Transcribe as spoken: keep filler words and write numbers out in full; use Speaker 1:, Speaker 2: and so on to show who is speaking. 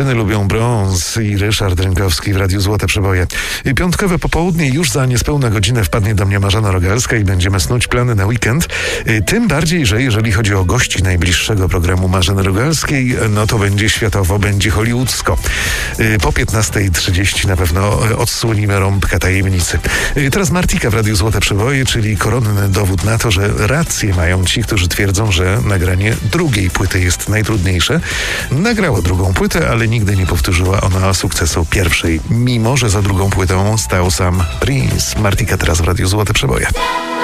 Speaker 1: Dziewczyny lubią brąz i Ryszard Rynkowski w Radiu Złote Przeboje. Piątkowe popołudnie już za niespełna godzinę wpadnie do mnie Marzena Rogalska i będziemy snuć plany na weekend. Tym bardziej, że jeżeli chodzi o gości najbliższego programu Marzeny Rogalskiej, no to będzie światowo, będzie hollywoodzko. Po piętnastej trzydzieści na pewno odsłonimy rąbka tajemnicy. Teraz Martika w Radiu Złote Przeboje, czyli koronny dowód na to, że rację mają ci, którzy twierdzą, że nagranie drugiej płyty jest najtrudniejsze. Nagrała drugą płytę, ale nigdy nie powtórzyła ona sukcesu pierwszej, mimo że za drugą płytą stał sam Prince. Martika teraz w Radiu Złote Przeboje.